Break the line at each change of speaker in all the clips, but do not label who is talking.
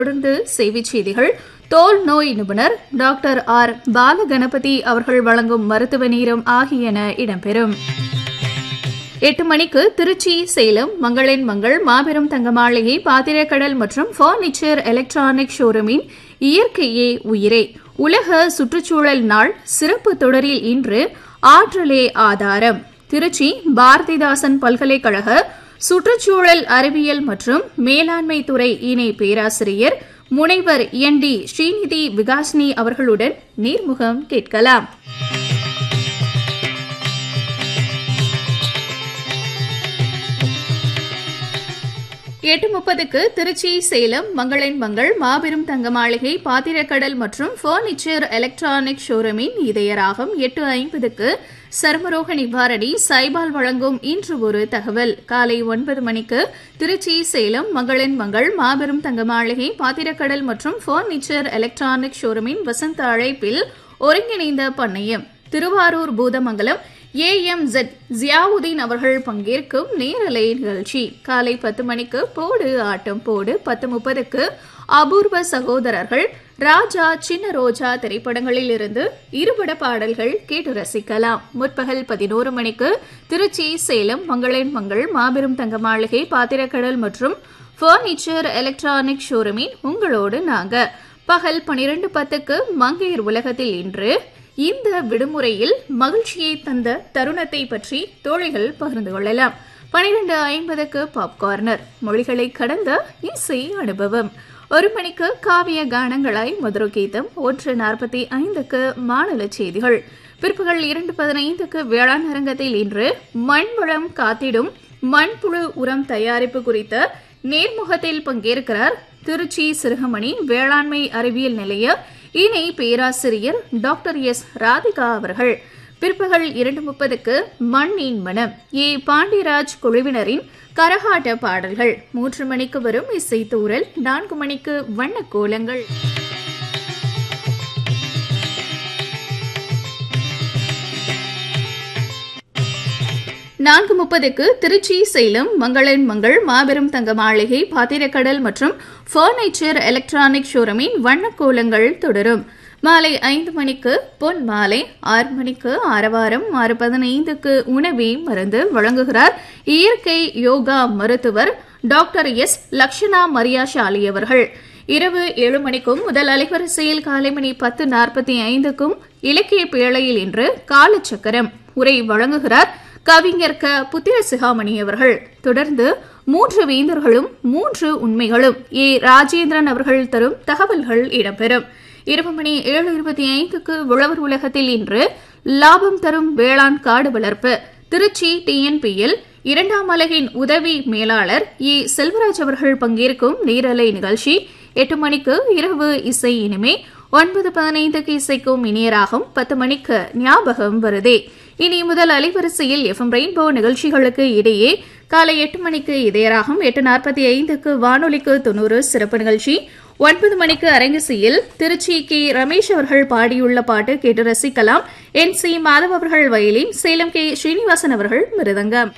தொடர்ந்து செய்திச் செய்திகள். தோல் நோய் நிபுணர் டாக்டர் ஆர் பாலகணபதி அவர்கள் வழங்கும் மருத்துவ நீரம் ஆகியன இடம்பெறும். 8 மணிக்கு திருச்சி சேலம் மங்களின் மங்கள் மாபெரும் தங்க மாளிகை பாத்திரக்கடல் மற்றும் பர்னிச்சர் எலக்ட்ரானிக் ஷோரூமின் இயற்கையே உயிரே உலக சுற்றுச்சூழல் நாள் சிறப்பு தொடரில் இன்று ஆற்றலே ஆதாரம். திருச்சி பாரதிதாசன் பல்கலைக்கழக சுற்றுச்சூழல் அறிவியல் மற்றும் மேலாண்மை துறை இணை பேராசிரியர் முனைவர் ND ஸ்ரீநிதி விகாசினி அவர்களுடன் நேர்முகம் கேட்கலாம். எட்டு 30க்கு திருச்சி சேலம் மங்களின் மங்கள் மாபெரும் தங்க மாளிகை பாத்திரக்கடல் மற்றும் பர்னிச்சர் எலக்ட்ரானிக் ஷோரூமின் இதயராகம். 8:50க்கு சர்மரோக நிவாரணி சைபால் வழங்கும் இன்று ஒரு தகவல். காலை 9 மணிக்கு திருச்சி சேலம் மங்களின் மங்கள் மாபெரும் தங்க மாளிகை பாத்திரக்கடல் மற்றும் பர்னிச்சர் எலக்ட்ரானிக் ஷோரூமின் வசந்த அழைப்பில் ஒருங்கிணைந்த பண்ணையம் திருவாரூர் பூதமங்கலம் AMZ ஜியாவுதீன் அவர்கள் பங்கேற்கும் நேரலை நிகழ்ச்சி. காலை 10 மணிக்கு போடு ஆட்டம் போடு. 10:30க்கு அபூர்வ சகோதரர்கள் ராஜா சின்ன ரோஜா திரைப்படங்களில் இருந்து இருபட பாடல்கள் கேட்டு ரசிக்கலாம். முற்பகல் 11 மணிக்கு திருச்சி சேலம் மங்களின் மங்கள் மாபெரும் தங்க மாளிகை பாத்திரக்கடல் மற்றும் பர்னிச்சர் எலக்ட்ரானிக் ஷோரூமின் உங்களோடு நாங்க. பகல் 12:10க்கு மங்கையர் உலகத்தில் இன்று இந்த விடுமுறையில் மகிழ்ச்சியை தந்த தருணத்தை பற்றி தோழிகள் பகிர்ந்து கொள்ளலாம். 12:50க்கு பாப்கார்னர் மொழிகளை கடந்த இசை அனுபவம். 1 மணிக்கு காவிய கானங்களாய் மதுர கீதம். 1:45க்கு மாநில செய்திகள். பிற்பகல் 2:15க்கு வேளாண் அரங்கத்தில் இன்று மண்வளம் காத்திடும் மண்புழு உரம் தயாரிப்பு குறித்த நேர்முகத்தில் பங்கேற்கிறார் திருச்சி சிறுகமணி வேளாண்மை அறிவியல் நிலைய இணை பேராசிரியர் டாக்டர் S ராதிகா அவர்கள். பிற்பகல் 2:30க்கு மண்ணின் மனம் பாண்டியராஜ் குழுவினரின் கரகாட்ட பாடல்கள். 3 மணிக்கு வரும் இசைத்தூரல். 4 மணிக்கு வண்ணக்கோலங்கள். 4:30க்கு திருச்சி சேலம் மங்களின் மங்கள் மாபெரும் தங்க மாளிகை பாத்திரக்கடல் மற்றும் பர்னிச்சர் எலக்ட்ரானிக் ஷோரூமின் வண்ணக்கோலங்கள் தொடரும். மாலை 5 மணிக்கு பொன் மாலை. 6 மணிக்கு ஆரவாரம். 6:15க்கு உணவே மருந்து வழங்குகிறார் இயற்கை யோகா மருத்துவர் டாக்டர் S லக்ஷனா மரியாஷாலி அவர்கள். இரவு 7 மணிக்கும் முதல் அலைவரிசையில் காலை மணி 10:45க்கும் இலக்கிய பேழையில் இன்று காலச்சக்கரம் உரை வழங்குகிறார் கவிஞர் புத்திர சிகாமணி அவர்கள். தொடர்ந்து 3 வேந்தர்களும் 3 உண்மைகளும் ராஜேந்திரன் அவர்கள் தரும் தகவல்கள் இடம்பெறும். இரவு மணி 7:25க்கு உழவர் உலகத்தில் இன்று லாபம் தரும் வேளாண் காடு வளர்ப்பு திருச்சி TNPL 2ஆம் அலகின் உதவி மேலாளர் செல்வராஜ் அவர்கள் பங்கேற்கும் நேரலை நிகழ்ச்சி. 8 மணிக்கு இரவு இசை இனிமே. 9:15க்கு இசைக்கும் இனியராகும். 10 மணிக்கு ஞாபகம் வருதே. இனி முதல் அலைவரிசையில் FM ரெயின்போ நிகழ்ச்சிகளுக்கு இடையே காலை 8 மணிக்கு இதயராகும். 8:45க்கு வானொலிக்கு 90 சிறப்பு நிகழ்ச்சி. 9 மணிக்கு அரங்கிசையில் திருச்சி ரமேஷ் அவர்கள் பாடியுள்ள பாட்டு கேட்டு ரசிக்கலாம். NC மாதவ் அவர்கள் வயலின், சேலம் ஸ்ரீனிவாசன் அவர்கள் மிருதங்கம்.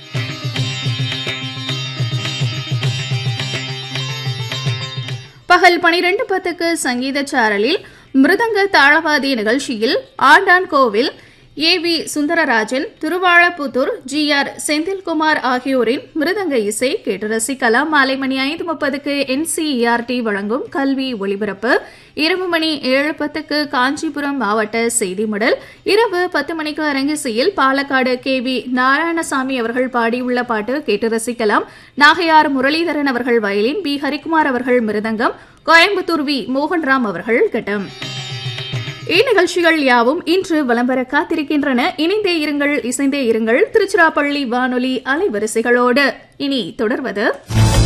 பகல் 12:10க்கு சங்கீத சாரலில் மிருதங்க தாளவாதிய நிகழ்ச்சியில் ஆண்டான் கோவில் AV சுந்தரராஜன், திருவாழப்புத்தூர் GR செந்தில்குமார் ஆகியோரின் மிருதங்க இசை கேட்டு ரசிக்கலாம். மாலை மணி 5:30க்கு NCERT வழங்கும் கல்வி ஒலிபரப்பு. இரவு மணி 7:10க்கு காஞ்சிபுரம் மாவட்ட செய்தி மடல். இரவு 10 மணிக்கு அரங்கிசையில் பாலக்காடு KV நாராயணசாமி அவர்கள் பாடியுள்ள பாட்டு கேட்டு ரசிக்கலாம். நாகையார் முரளிதரன் அவர்கள் வயலின், B ஹரிக்குமார் அவர்கள் மிருதங்கம், கோயம்புத்தூர் V மோகன்ராம் அவர்கள் கட்டம். இந்நிகழ்ச்சிகள் யாவும் இன்று வலம்பெற காத்திருக்கின்றன. இணைந்தே இருங்கள், இசைந்தே இருங்கள் திருச்சிராப்பள்ளி வானொலி அலைவரிசைகளோடு. இனி தொடர்வது